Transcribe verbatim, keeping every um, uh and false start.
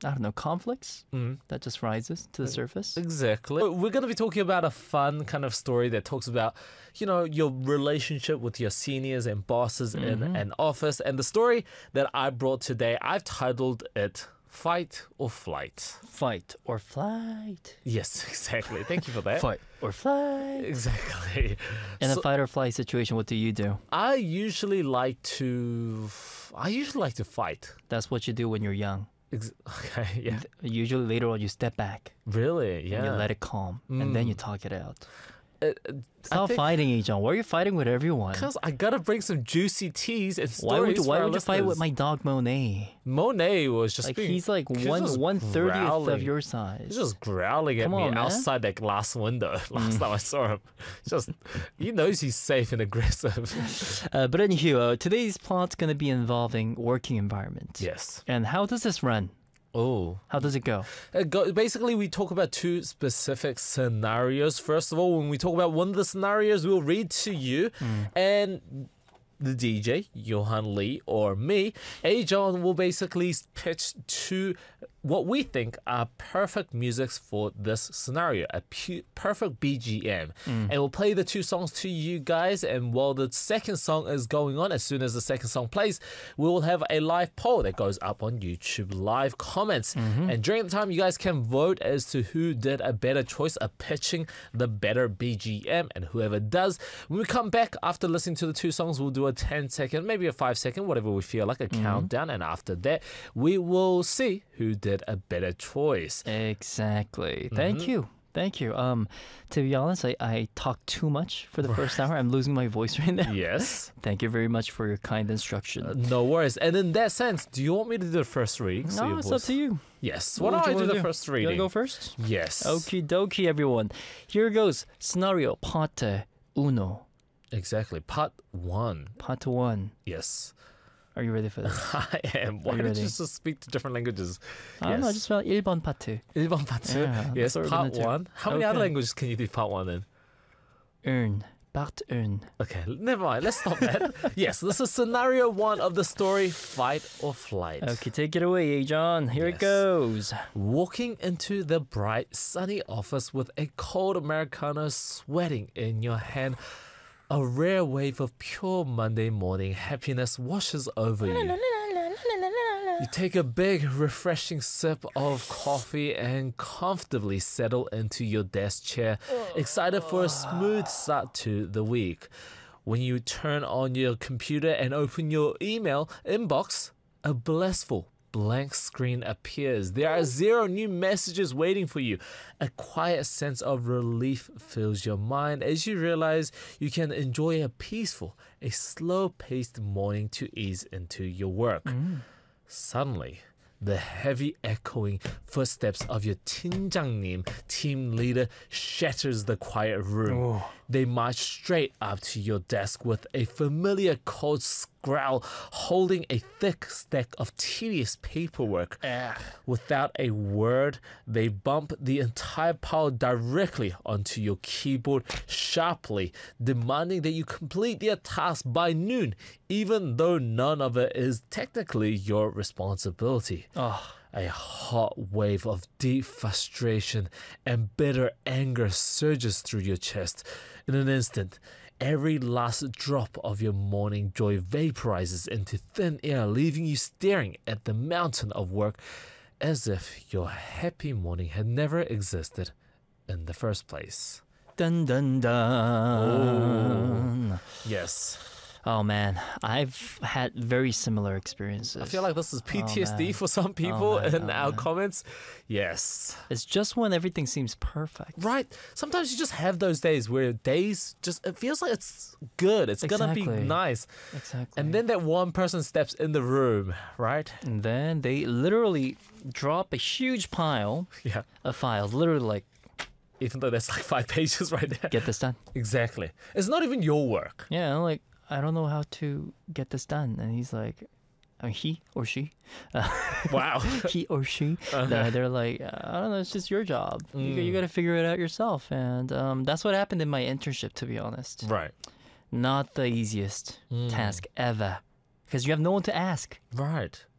I don't know, conflicts Mm. that just rises to the surface. Exactly. We're going to be talking about a fun kind of story that talks about, you know, your relationship with your seniors and bosses in an office. And the story that I brought today, I've titled it Fight or Flight. Fight or flight. Yes, exactly. Thank you for that. Fight or flight. Exactly. In So a fight or flight situation, what do you do? I usually like to, I usually like to fight. That's what you do when you're young. Ex- okay, yeah. Usually later on, you step back Really? Yeah. and you let it calm, and then you Mm. talk it out. Uh, uh, I Stop think- fighting, Ejon. Why are you fighting with everyone? Because I gotta bring some juicy teas and stories Why would you, for why our would you fight with listeners. my dog Monet? Monet was just Like being, he's like he's one just one thirtieth of growling. your size. He's just growling at Come me on, man. outside that glass window last time I saw him. Just, he knows he's safe and aggressive. Uh, but anywho, uh, today's plot's gonna be involving working environment. Yes. And how does this run? Oh. How does it go? Uh, go, basically, we talk about two specific scenarios. First of all, when we talk about one of the scenarios, we'll read to you, and the D J, Johan Lee, or me, A-John, will basically pitch two what we think are perfect musics for this scenario, a pu- perfect B G M. And we'll play the two songs to you guys, and while the second song is going on, as soon as the second song plays, we will have a live poll that goes up on YouTube Live comments. And during the time, you guys can vote as to who did a better choice of pitching the better B G M, and whoever does, when we come back after listening to the two songs, we'll do a ten second, maybe a five second, whatever we feel like, a countdown, and after that, we will see who did a better choice. Exactly. Thank you. Thank you. Um, to be honest, I, I talked too much for the first hour. I'm losing my voice right now. Yes. Thank you very much for your kind instruction. Uh, no worries. And in that sense, do you want me to do the first reading? So no, your it's voice- up to you. Yes. What Why would don't you I do wanna the do? first You reading? wanna go first? Yes. Okie dokie, everyone. Here goes. Scenario part uno. Exactly. Part one. Part one. Yes. Are you ready for this? I am. Why you don't ready? you just speak to different languages? I don't know, just about 일 번 파트. 일 번 part two. Yeah, Yes. that's what we're Part gonna do. one. How many other Okay. languages can you do part one in? Un. Part un. Okay, never mind. Let's stop that. Yes, this is scenario one of the story Fight or Flight. Okay, take it away, John. Here Yes. it goes. Walking into the bright, sunny office with a cold Americano sweating in your hand, a rare wave of pure Monday morning happiness washes over you. You take a big, refreshing sip of coffee and comfortably settle into your desk chair, excited for a smooth start to the week. When you turn on your computer and open your email inbox, a blissful blank screen appears. There are zero new messages waiting for you. A quiet sense of relief fills your mind as you realize you can enjoy a peaceful, a slow-paced morning to ease into your work. Suddenly, the heavy echoing footsteps of your 팀장님, team leader, shatters the quiet room. They march straight up to your desk with a familiar cold growl, holding a thick stack of tedious paperwork. Without a word, they bump the entire pile directly onto your keyboard sharply, demanding that you complete their task by noon, even though none of it is technically your responsibility. Oh. A hot wave of deep frustration and bitter anger surges through your chest. In an instant, every last drop of your morning joy vaporizes into thin air, leaving you staring at the mountain of work as if your happy morning had never existed in the first place. Dun dun dun. Yes. Oh man, I've had very similar experiences. I feel like this is P T S D man. for some people Oh, man. in Oh, our man. comments. Yes. It's just when everything seems perfect. Right. Sometimes you just have those days where days just, it feels like it's good. It's going to be Exactly. nice. Exactly. And then that one person steps in the room, right? And then they literally drop a huge pile Yeah. of files, literally like, Even though that's like five pages right there. get this done. Exactly. It's not even your work. Yeah, I'm like, I don't know how to get this done. And he's like, I mean, he or she, Wow. he or she, they're, they're like, I don't know, it's just your job. You, you got to figure it out yourself. And um, that's what happened in my internship, to be honest. Right. Not the easiest task ever. Because you have no one to ask. Right.